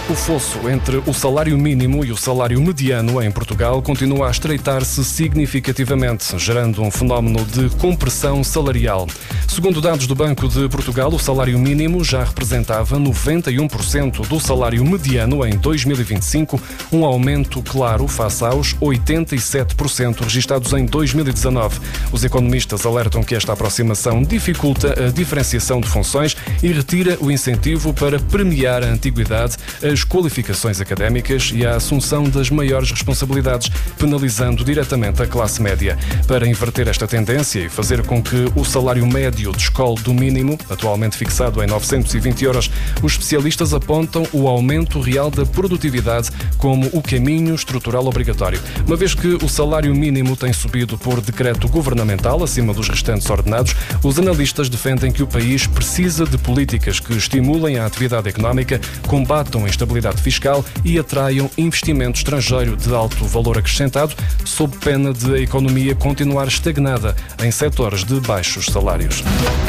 O fosso entre o salário mínimo e o salário mediano em Portugal continua a estreitar-se significativamente, gerando um fenómeno de compressão salarial. Segundo dados do Banco de Portugal, o salário mínimo já representava 91% do salário mediano em 2025, um aumento claro face aos 87% registados em 2019. Os economistas alertam que esta aproximação dificulta a diferenciação de funções e retira o incentivo para premiar a antiguidade, as qualificações académicas e a assunção das maiores responsabilidades, penalizando diretamente a classe média. Para inverter esta tendência e fazer com que o salário médio descole do mínimo, atualmente fixado em 920 euros, os especialistas apontam o aumento real da produtividade como o caminho estrutural obrigatório. Uma vez que o salário mínimo tem subido por decreto governamental acima dos restantes ordenados, os analistas defendem que o país precisa de políticas que estimulem a atividade económica, combatam a instabilidade fiscal e atraiam investimento estrangeiro de alto valor acrescentado, sob pena de a economia continuar estagnada em setores de baixos salários.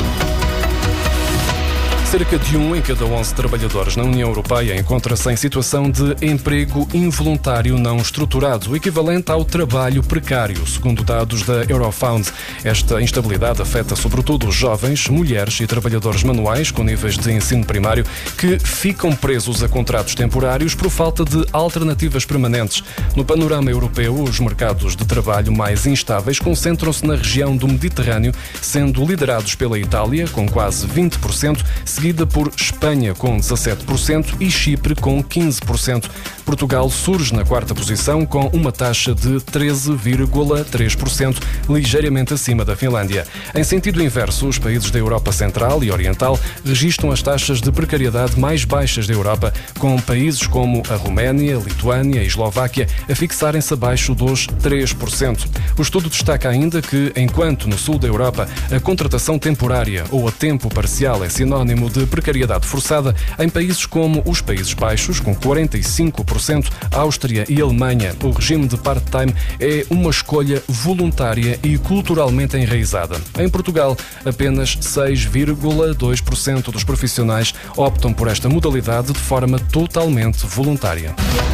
Cerca de 1 em cada 11 trabalhadores na União Europeia encontra-se em situação de emprego involuntário não estruturado, equivalente ao trabalho precário, segundo dados da Eurofound. Esta instabilidade afeta sobretudo os jovens, mulheres e trabalhadores manuais com níveis de ensino primário que ficam presos a contratos temporários por falta de alternativas permanentes. No panorama europeu, os mercados de trabalho mais instáveis concentram-se na região do Mediterrâneo, sendo liderados pela Itália, com quase 20%, seguida por Espanha com 17% e Chipre com 15%. Portugal surge na quarta posição com uma taxa de 13,3%, ligeiramente acima da Finlândia. Em sentido inverso, os países da Europa Central e Oriental registram as taxas de precariedade mais baixas da Europa, com países como a Roménia, Lituânia e Eslováquia a fixarem-se abaixo dos 3%. O estudo destaca ainda que, enquanto no sul da Europa a contratação temporária ou a tempo parcial é sinónimo de precariedade forçada, em países como os Países Baixos, com 45%, Áustria e Alemanha, o regime de part-time é uma escolha voluntária e culturalmente enraizada. Em Portugal, apenas 6,2% dos profissionais optam por esta modalidade de forma totalmente voluntária.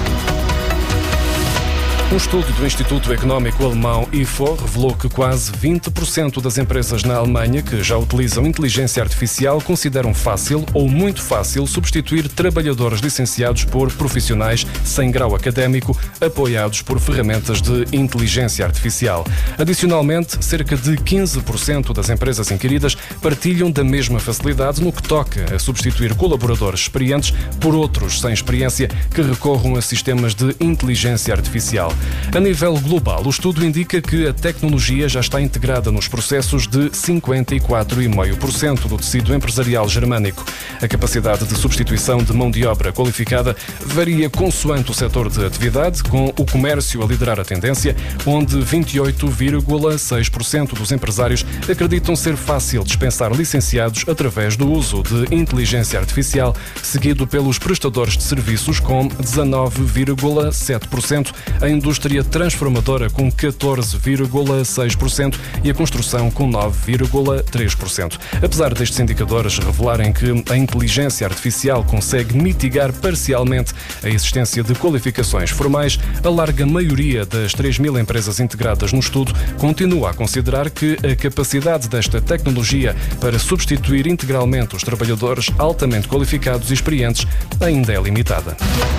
Um estudo do Instituto Económico Alemão IFO revelou que quase 20% das empresas na Alemanha que já utilizam inteligência artificial consideram fácil ou muito fácil substituir trabalhadores licenciados por profissionais sem grau académico apoiados por ferramentas de inteligência artificial. Adicionalmente, cerca de 15% das empresas inquiridas partilham da mesma facilidade no que toca a substituir colaboradores experientes por outros sem experiência que recorram a sistemas de inteligência artificial. A nível global, o estudo indica que a tecnologia já está integrada nos processos de 54,5% do tecido empresarial germânico. A capacidade de substituição de mão de obra qualificada varia consoante o setor de atividade, com o comércio a liderar a tendência, onde 28,6% dos empresários acreditam ser fácil dispensar licenciados através do uso de inteligência artificial, seguido pelos prestadores de serviços com 19,7%, a indústria transformadora com 14,6% e a construção com 9,3%. Apesar destes indicadores revelarem que a inteligência artificial consegue mitigar parcialmente a existência de qualificações formais, a larga maioria das 3.000 empresas integradas no estudo continua a considerar que a capacidade desta tecnologia para substituir integralmente os trabalhadores altamente qualificados e experientes ainda é limitada.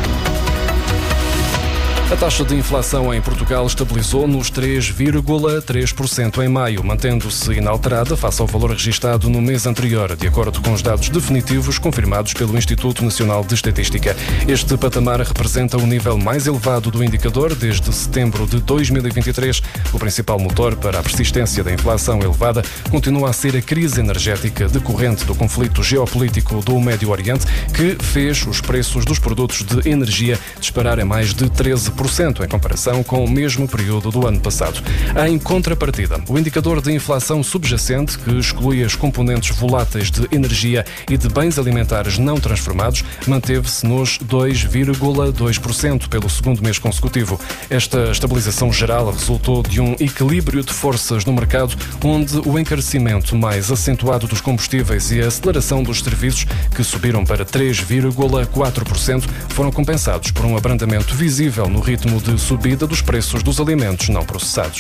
A taxa de inflação em Portugal estabilizou nos 3,3% em maio, mantendo-se inalterada face ao valor registado no mês anterior, de acordo com os dados definitivos confirmados pelo Instituto Nacional de Estatística. Este patamar representa o nível mais elevado do indicador desde setembro de 2023. O principal motor para a persistência da inflação elevada continua a ser a crise energética decorrente do conflito geopolítico do Médio Oriente, que fez os preços dos produtos de energia disparar em mais de 13%. 5% em comparação com o mesmo período do ano passado. Em contrapartida, o indicador de inflação subjacente, que exclui as componentes voláteis de energia e de bens alimentares não transformados, manteve-se nos 2,2% pelo segundo mês consecutivo. Esta estabilização geral resultou de um equilíbrio de forças no mercado, onde o encarecimento mais acentuado dos combustíveis e a aceleração dos serviços, que subiram para 3,4%, foram compensados por um abrandamento visível no ritmo de subida dos preços dos alimentos não processados.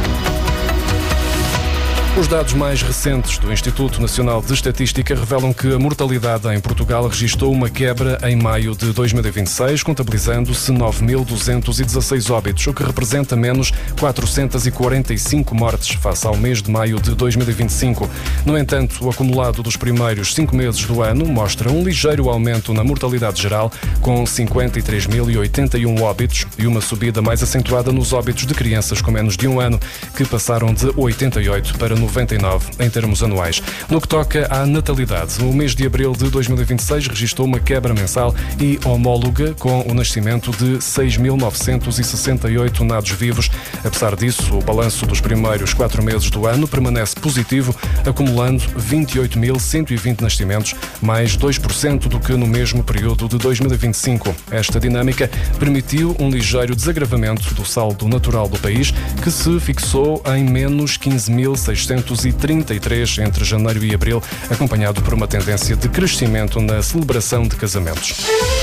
Os dados mais recentes do Instituto Nacional de Estatística revelam que a mortalidade em Portugal registrou uma quebra em maio de 2026, contabilizando-se 9.216 óbitos, o que representa menos 445 mortes face ao mês de maio de 2025. No entanto, o acumulado dos primeiros 5 meses do ano mostra um ligeiro aumento na mortalidade geral, com 53.081 óbitos e uma subida mais acentuada nos óbitos de crianças com menos de 1 ano, que passaram de 88 para 99 em termos anuais. No que toca à natalidade, o mês de abril de 2026 registrou uma quebra mensal e homóloga, com o nascimento de 6.968 nados vivos. Apesar disso, o balanço dos primeiros 4 meses do ano permanece positivo, acumulando 28.120 nascimentos, mais 2% do que no mesmo período de 2025. Esta dinâmica permitiu um ligeiro desagravamento do saldo natural do país, que se fixou em menos 15.633 entre janeiro e abril, acompanhado por uma tendência de crescimento na celebração de casamentos.